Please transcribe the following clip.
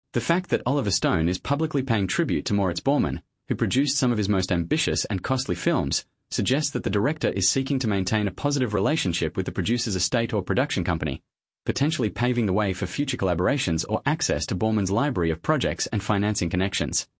The fact that Oliver Stone is publicly paying tribute to Moritz Baumann, who produced some of his most ambitious and costly films, suggests that the director is seeking to maintain a positive relationship with the producer's estate or production company, potentially paving the way for future collaborations or access to Baumann's library of projects and financing connections.